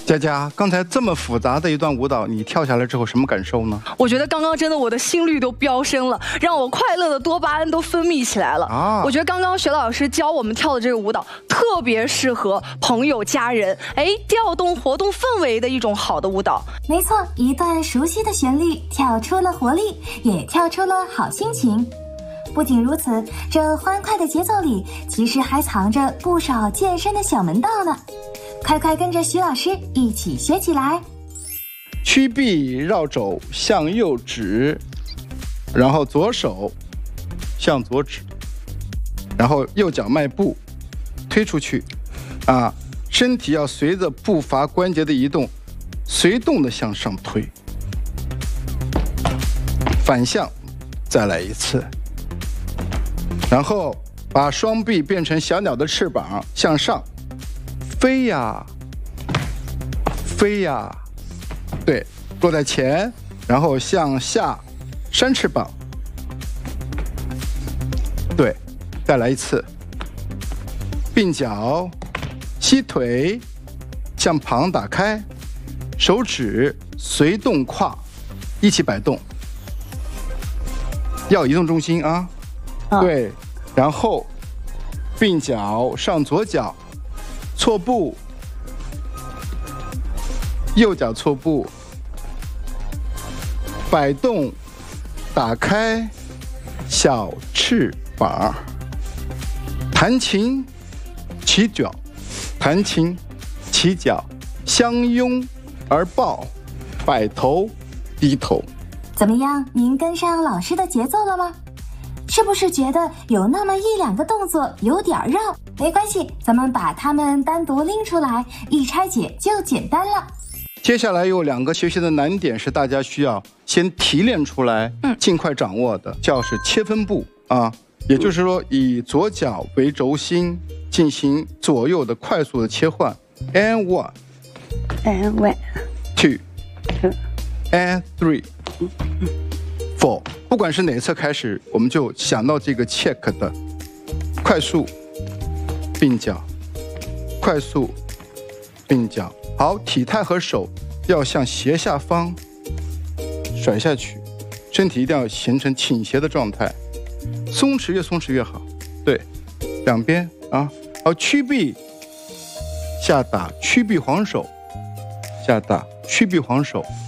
佳佳，刚才这么复杂的一段舞蹈，你跳下来之后什么感受呢？ 我觉得刚刚真的我的心率都飙升了，让我快乐的多巴胺都分泌起来了啊！我觉得刚刚薛老师教我们跳的这个舞蹈特别适合朋友家人，调动活动氛围的一种好的舞蹈。 没错，一段熟悉的旋律跳出了活力，也跳出了好心情。不仅如此，这欢快的节奏里其实还藏着不少健身的小门道呢。快快跟着徐老师一起学起来。 屈臂绕肘向右指，然后左手向左指，然后右脚迈步推出去，身体要随着步伐关节的移动随动的向上推，反向再来一次，然后把双臂变成小鸟的翅膀向上飞呀飞呀，对，落在前，然后向下扇翅膀，对，再来一次，并脚膝腿向旁打开，手指随动胯一起摆动，要移动重心啊，对，然后并脚上左脚错步，右脚错步，摆动打开小翅膀，弹琴起脚，弹琴起脚，相拥而抱，摆头低头。 怎么样，您跟上老师的节奏了吗？是不是觉得有那么一两个动作有点绕？没关系，咱们把它们单独拎出来，一拆解就简单了。 接下来有2个学习的难点是大家需要先提炼出来，尽快掌握的，叫是切分步啊，也就是说以左脚为轴心进行左右的快速的切换 ，and 1 2 and 3 4， 不管是哪侧开始，我们就想到这个 check 的快速并脚，快速并脚。好，体态和手要向斜下方甩下去，身体一定要形成倾斜的状态，松弛越松弛越好。对，两边啊，好，屈臂下打，屈臂晃手，下打，屈臂晃手。